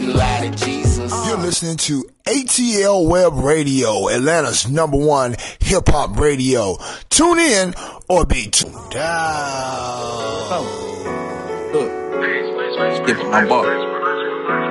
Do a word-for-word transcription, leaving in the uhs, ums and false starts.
you lie to Jesus. You're listening to A T L Web Radio, Atlanta's number one hip hop radio. Tune in or be tuned out. Look, skip my bar.